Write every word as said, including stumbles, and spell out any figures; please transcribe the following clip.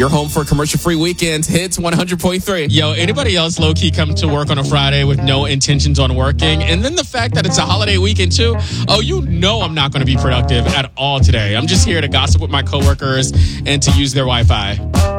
Your home for commercial-free weekends. Hits one hundred point three. Yo, anybody else low-key come to work on a Friday with no intentions on working? And then the fact that it's a holiday weekend, too. Oh, you know I'm not going to be productive at all today. I'm just here to gossip with my coworkers and to use their Wi-Fi.